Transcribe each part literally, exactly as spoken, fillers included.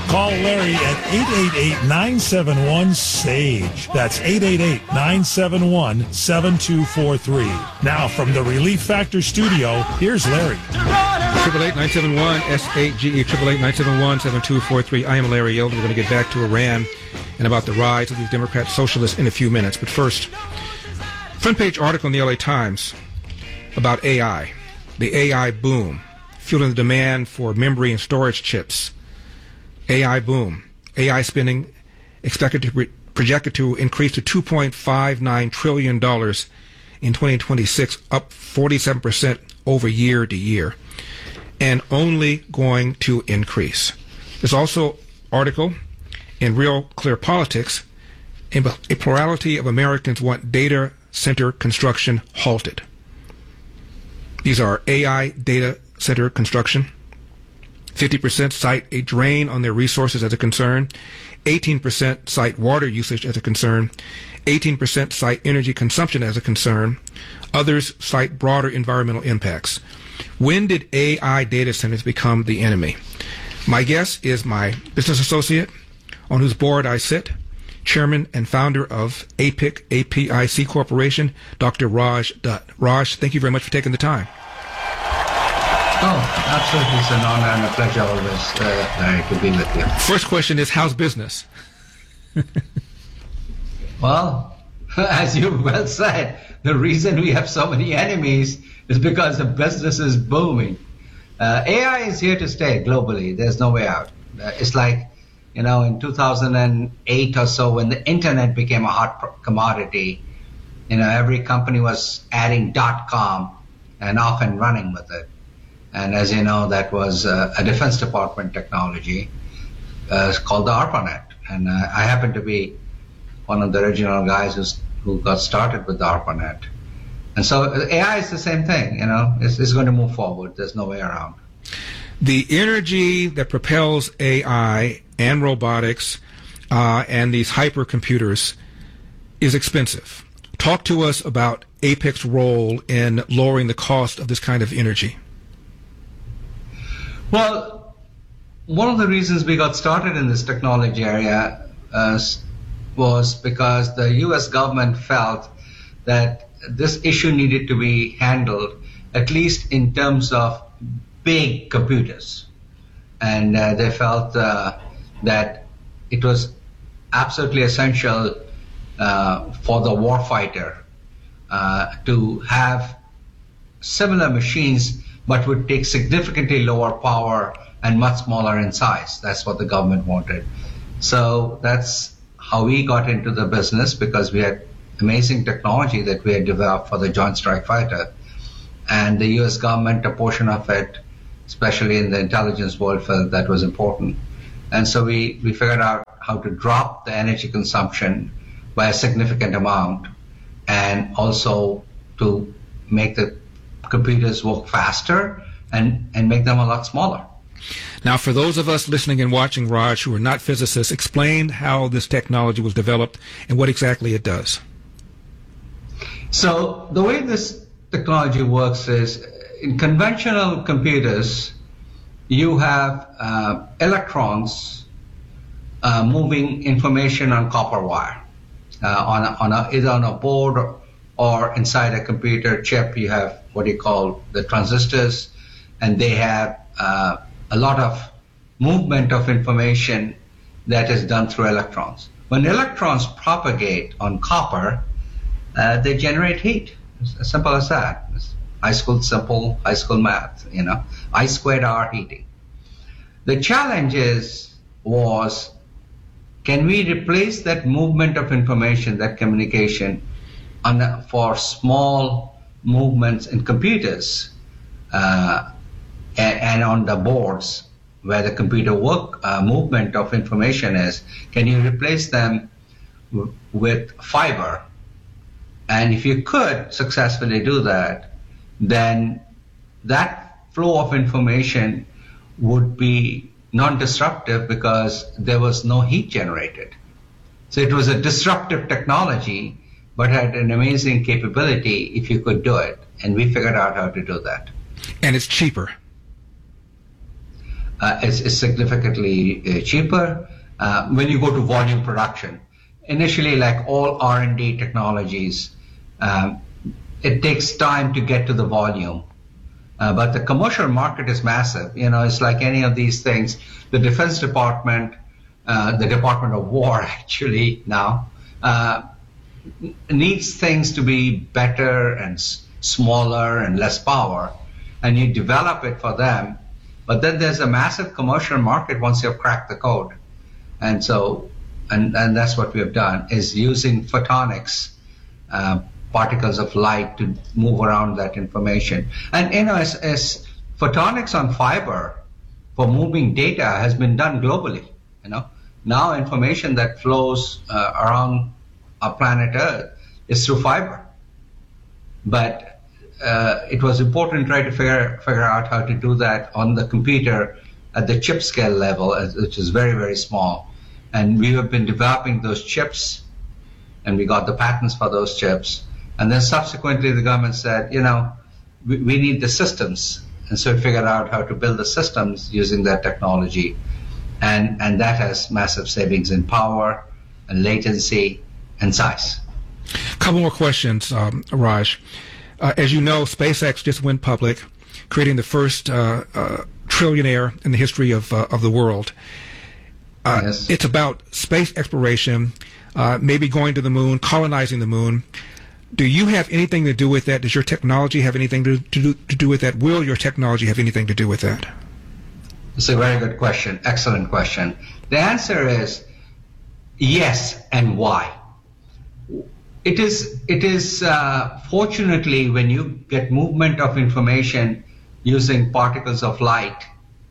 Call Larry at eight eight eight, nine seven one, S A G E. That's eight eight eight, nine seven one, seven two four three. Now, from the Relief Factor studio, here's Larry. Triple eight nine seven one S A G E. Triple eight nine seven one seven two four three. I am Larry Elder. We're going to get back to Iran and about the rise of these Democrat socialists in a few minutes. But first, front page article in the L A Times about A I, the A I boom, fueling the demand for memory and storage chips. A I boom. A I spending expected to re- projected to increase to two point five nine trillion dollars in twenty twenty-six, up forty-seven percent over year to year, and only going to increase. There's also article in Real Clear Politics, a plurality of Americans want data center construction halted. These are A I data center construction. fifty percent cite a drain on their resources as a concern. eighteen percent cite water usage as a concern. eighteen percent cite energy consumption as a concern. Others cite broader environmental impacts. When did A I data centers become the enemy? My guess is my business associate, on whose board I sit, chairman and founder of A P I C, A P I C Corporation, Doctor Raj Dutt. Raj, thank you very much for taking the time. Oh, absolutely. It's an honor and a pleasure always, uh, Larry, to be with you. First question is, how's business? Well, as you well said, the reason we have so many enemies is because the business is booming. Uh, A I is here to stay globally. There's no way out. Uh, it's like, you know, in two thousand eight or so, when the internet became a hot commodity, you know, every company was adding .com and off and running with it. And as you know, that was uh, a Defense Department technology uh, called the ARPANET. And uh, I happen to be one of the original guys who's, who got started with the ARPANET. And so A I is the same thing, you know, it's, it's going to move forward. There's no way around. The energy that propels A I and robotics uh, and these hypercomputers is expensive. Talk to us about A P I C's role in lowering the cost of this kind of energy. Well, one of the reasons we got started in this technology area uh, was because the U S government felt that this issue needed to be handled, at least in terms of big computers. And uh, they felt uh, that it was absolutely essential uh, for the warfighter uh, to have similar machines, but would take significantly lower power and much smaller in size. That's what the government wanted. So that's how we got into the business, because we had amazing technology that we had developed for the Joint Strike Fighter. And the U S government, a portion of it, especially in the intelligence world, felt that was important. And so we, we figured out how to drop the energy consumption by a significant amount, and also to make the computers work faster and, and make them a lot smaller. Now, for those of us listening and watching, Raj, who are not physicists, explain how this technology was developed and what exactly it does. So the way this technology works is, in conventional computers, you have uh, electrons uh, moving information on copper wire, uh, on, a, on a, either on a board or, or inside a computer chip. You have what you call the transistors, and they have uh, a lot of movement of information that is done through electrons. When electrons propagate on copper, uh, they generate heat. It's as simple as that. It's high school simple, high school math, you know, I squared R heating. The challenge is, was, can we replace that movement of information, that communication, on a, for small movements in computers uh, and, and on the boards where the computer work uh, movement of information is, can you replace them w- with fiber? And if you could successfully do that, then that flow of information would be non-disruptive because there was no heat generated. So it was a disruptive technology, but had an amazing capability if you could do it. And we figured out how to do that. And it's cheaper. uh, is, is significantly uh, cheaper. Uh, when you go to volume production, initially, like all R and D technologies, um, it takes time to get to the volume. Uh, but the commercial market is massive. You know, it's like any of these things. The Defense Department, uh, the Department of War, actually now, uh, needs things to be better and s- smaller and less power, and you develop it for them. But then there's a massive commercial market once you've cracked the code. And so, and, and that's what we have done, is using photonics, uh, particles of light to move around that information. And, you know, as, as photonics on fiber for moving data has been done globally, you know. Now information that flows uh, around our planet Earth is through fiber. But uh, it was important to try to figure, figure out how to do that on the computer at the chip scale level, which is very, very small. And we have been developing those chips, and we got the patents for those chips. And then subsequently the government said, you know, we, we need the systems. And so we figured out how to build the systems using that technology. And, and that has massive savings in power and latency and size. A couple more questions, um, Raj. Uh, as you know, SpaceX just went public, creating the first uh, uh, trillionaire in the history of uh, of the world. Uh, yes. It's about space exploration, uh, maybe going to the moon, colonizing the moon. Do you have anything to do with that? Does your technology have anything to, to, do, to do with that? Will your technology have anything to do with that? It's a very good question. Excellent question. The answer is yes, and why? It is, it is uh, fortunately, when you get movement of information using particles of light,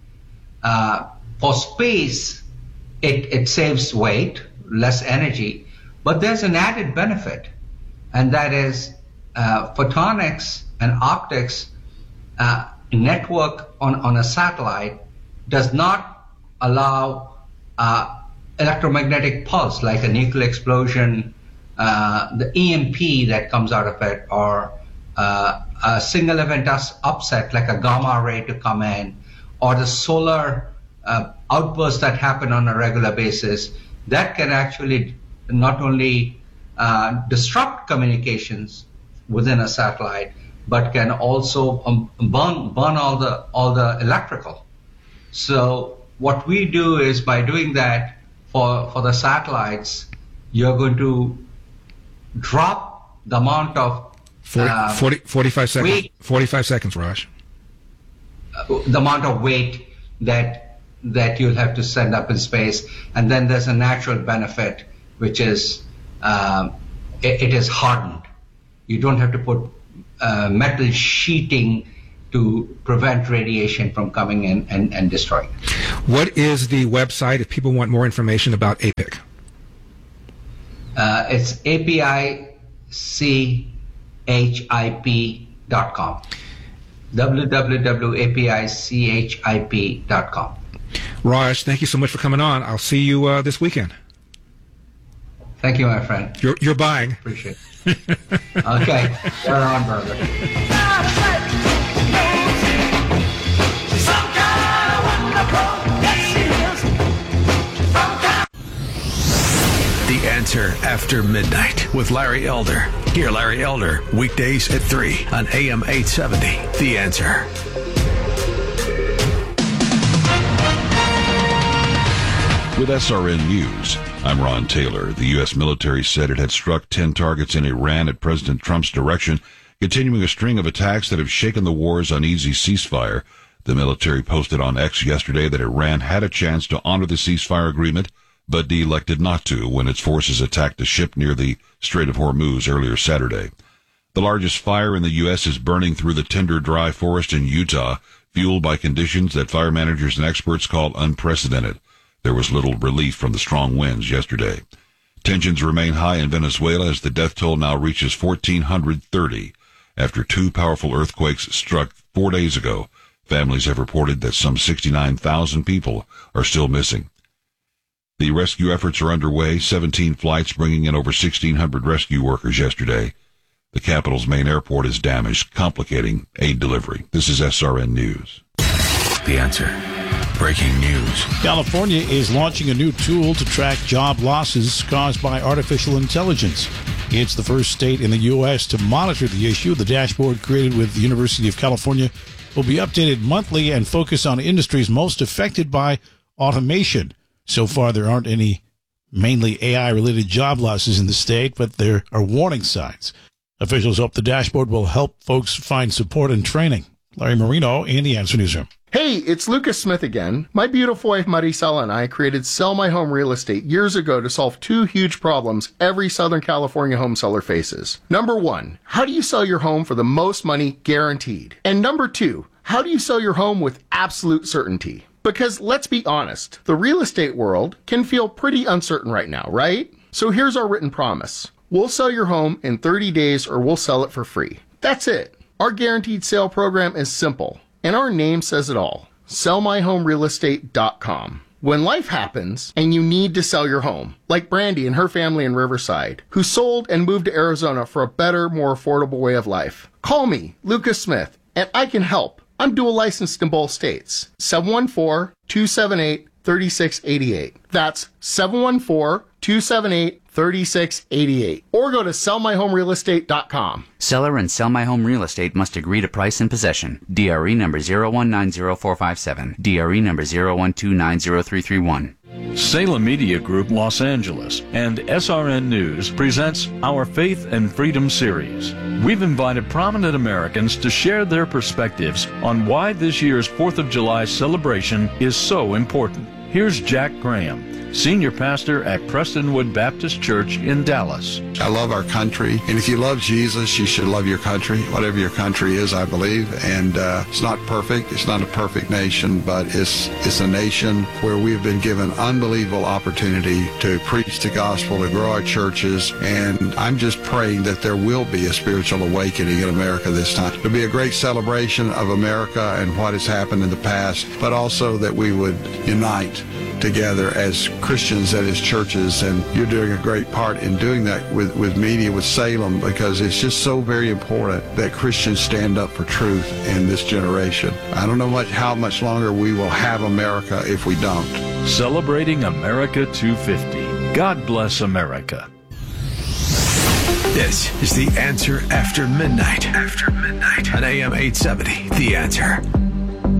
uh, for space, it, it saves weight, less energy, but there's an added benefit, and that is uh, photonics and optics uh, network on, on a satellite does not allow uh, electromagnetic pulse like a nuclear explosion, uh, the E M P that comes out of it, or uh, a single event upset like a gamma ray to come in, or the solar uh, outbursts that happen on a regular basis. That can actually not only uh, disrupt communications within a satellite, but can also um, burn burn all the all the electrical. So what we do is, by doing that for for the satielites, you're going to drop the amount of forty, uh, forty, forty-five seconds. weight, forty-five seconds, Raj. Uh, the amount of weight that that you'll have to send up in space, and then there's a natural benefit, which is um, it, it is hardened. You don't have to put uh, metal sheeting to prevent radiation from coming in and, and destroying. What is the website if people want more information about A P I C? Uh, it's A P I C H I P dot com. w w w dot A P I C H I P dot com. Raj, thank you so much for coming on. I'll see you uh, this weekend. Thank you, my friend. You're, you're buying. Appreciate it. Okay. You're on, brother. The Answer After Midnight with Larry Elder. Hear Larry Elder weekdays at three on A M eight seventy. The Answer. With S R N News, I'm Ron Taylor. The U S military said it had struck ten targets in Iran at President Trump's direction, continuing a string of attacks that have shaken the war's uneasy ceasefire. The military posted on X yesterday that Iran had a chance to honor the ceasefire agreement, but elected not to when its forces attacked a ship near the Strait of Hormuz earlier Saturday. The largest fire in the U S is burning through the tinder dry forest in Utah, fueled by conditions that fire managers and experts call unprecedented. There was little relief from the strong winds yesterday. Tensions remain high in Venezuela as the death toll now reaches one thousand four hundred thirty. After two powerful earthquakes struck four days ago, families have reported that some sixty-nine thousand people are still missing. The rescue efforts are underway, seventeen flights bringing in over sixteen hundred rescue workers yesterday. The capital's main airport is damaged, complicating aid delivery. This is S R N News. The Answer. breaking news. California is launching a new tool to track job losses caused by artificial intelligence. It's the first state in the U S to monitor the issue. The dashboard created with the University of California will be updated monthly and focus on industries most affected by automation. So far, there aren't any mainly A I-related job losses in the state, but there are warning signs. Officials hope the dashboard will help folks find support and training. Larry Marino in the Answer Newsroom. Hey, it's Lucas Smith again. My beautiful wife Maricela and I created Sell My Home Real Estate years ago to solve two huge problems every Southern California home seller faces. Number one, how do you sell your home for the most money guaranteed? And number two, how do you sell your home with absolute certainty? Because let's be honest, the real estate world can feel pretty uncertain right now, right? So here's our written promise. We'll sell your home in thirty days or we'll sell it for free. That's it. Our guaranteed sale program is simple, and our name says it all. sell my home real estate dot com. When life happens and you need to sell your home, like Brandy and her family in Riverside, who sold and moved to Arizona for a better, more affordable way of life, call me, Lucas Smith, and I can help. I'm dual licensed in both states. seven one four, two seven eight, three six eight eight. That's seven one four, two seven eight, three six eight eight. Or go to sell my home real estate dot com. Seller and Sell My Home Real Estate must agree to price and possession. D R E number zero one nine zero four five seven. D R E number zero one two nine zero three three one. Salem Media Group Los Angeles and S R N News presents our Faith and Freedom series. We've invited prominent Americans to share their perspectives on why this year's fourth of July celebration is so important. Here's Jack Graham, senior pastor at Prestonwood Baptist Church in Dallas. I love our country, and if you love Jesus, you should love your country, whatever your country is, I believe. And uh, it's not perfect. It's not a perfect nation, but it's it's a nation where we've been given unbelievable opportunity to preach the gospel, to grow our churches, and I'm just praying that there will be a spiritual awakening in America this time. It'll be a great celebration of America and what has happened in the past, but also that we would unite together as Christians and as churches, and you're doing a great part in doing that with, with media, with Salem, because it's just so very important that Christians stand up for truth in this generation. I don't know much how much longer we will have America if we don't. Celebrating America two fifty. God bless America. This is The Answer After Midnight. After Midnight. On A M eight seventy, The Answer.